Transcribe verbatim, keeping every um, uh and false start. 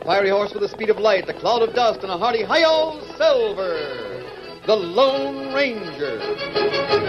fiery horse with the speed of light, the cloud of dust, and a hearty hi-yo, Silver, the Lone Ranger.